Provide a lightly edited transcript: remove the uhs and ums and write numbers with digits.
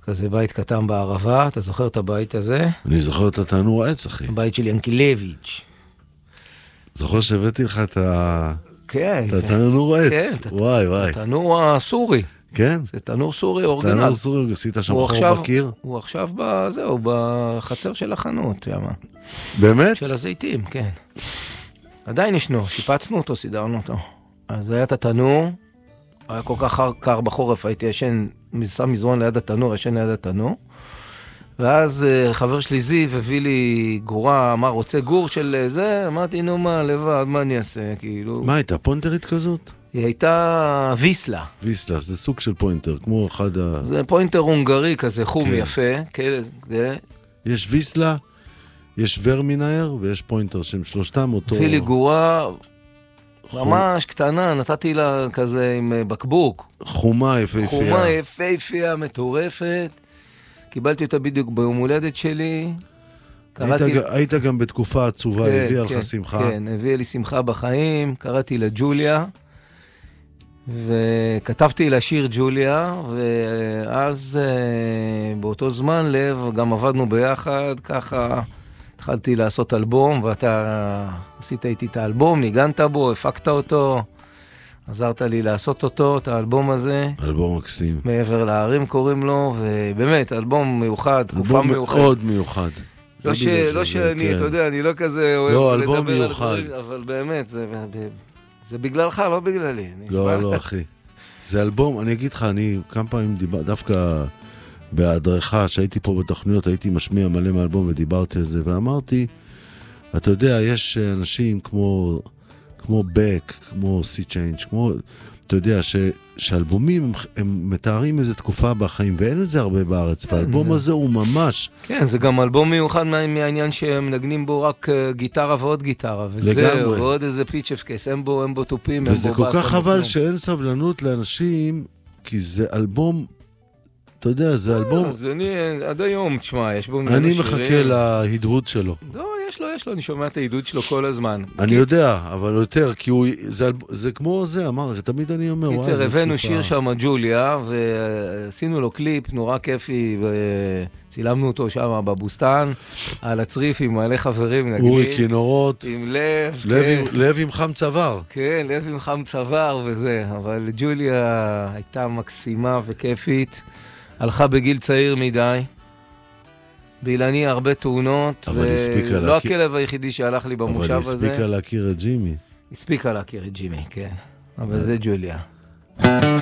כזה בית קטן בערבה, אתה זוכר את הבית הזה? אני זוכר את התנור העץ, אחי. הבית של ינקילביץ'. זוכר שהבאתי לך את כן. את התנור העץ. כן, וואי, וואי. התנור הסורי. כן? זה תנור סורי אורגנל. תנור סורי, עשית שם חור בקיר? הוא עכשיו בחצר של החנות, ימה. באמת? של הזיתים, כן. עדיין ישנו, שיפצנו אותו, סידרנו אותו. אז היה את התנור, היה כל כך קר בחורף, הייתי ישן, שם מזרון ליד התנור, ישן ליד התנור. ואז חבר שלי זיו הביא לי גורה, אמר, רוצה גור של זה? אמרתי, נו מה, לבד, מה אני אעשה? כאילו... מה הייתה, פוינטרית כזאת? היא הייתה ויסלה. ויסלה, זה סוג של פוינטר, כמו אחד ה... זה פוינטר הונגרי כזה, חום כן. יפה. כזה. יש ויסלה, יש ורמינאר, ויש פוינטר שהם שלושתם אותו... הביא לי גורה ממש קטנה, נתתי לה כזה עם בקבוק. חומה יפהפייה. חומה יפהפייה, מטורפת. קיבלתי אותה בדיוק ביום הולדת שלי. היית גם בתקופה עצובה, הביאה לך שמחה. כן, הביאה לי שמחה בחיים, קראתי לה ג'וליה, וכתבתי לה שיר ג'וליה, ואז באותו זמן לב, גם עבדנו ביחד, ככה התחלתי לעשות אלבום, ואתה עשית איתי את האלבום, ניגנת בו, הפקת אותו, עזרת לי לעשות אותו, את האלבום הזה. אלבום מקסים. מעבר להרים קוראים לו, ובאמת, אלבום מיוחד, תקופה מיוחד. אלבום מאוד מיוחד. לא שאני, אתה יודע, אני לא כזה אוהב לדבר על דברים, אבל באמת, זה בגללך, לא בגללי. לא, אחי. זה אלבום, אני אגיד לך, אני כמה פעמים דווקא בהדרכה, שהייתי פה בתוכניות, הייתי משמיע מלא מאלבום ודיברתי על זה, ואמרתי, אתה יודע, יש אנשים כמו בק, כמו סי צ'יינג', כמו, אתה יודע, שאלבומים הם מתארים איזו תקופה בחיים, ואין את זה הרבה בארץ, והאלבום הזה הוא ממש... כן, זה גם אלבום מיוחד מהעניין שהם מנגנים בו רק גיטרה ועוד גיטרה, וזהו, ועוד איזה פיצ'ף קייס, אין בו טופים, וזה כל כך חבל שאין סבלנות לאנשים, כי זה אלבום... אתה יודע, זה אלבום... אז אני עד היום, תשמע, יש בו... אני מחכה להידהוד שלו. לא, יש לו, אני שומע את ההידהוד שלו כל הזמן. אני יודע, אבל יותר, כי זה כמו זה, אמר, תמיד אני אומר, וואי, קיצר, הבאנו שיר שם, ג'וליה, ועשינו לו קליפ נורא כיפי, וצילמנו אותו שם בבוסטן, על הצריף עם מלא חברים, נגיד. אורי כינורות. עם לב. לב עם חם צוואר. כן, לב עם חם צוואר וזה, אבל ג'וליה הייתה מקסימה וכיפית. הלכה בגיל צעיר מדי, באילני הרבה תאונות, ולא הכלב היחידי שהלך לי במושב הזה. אבל הספיקה להכיר את ג'ימי. הספיקה להכיר את ג'ימי, כן. אבל זה ג'וליה.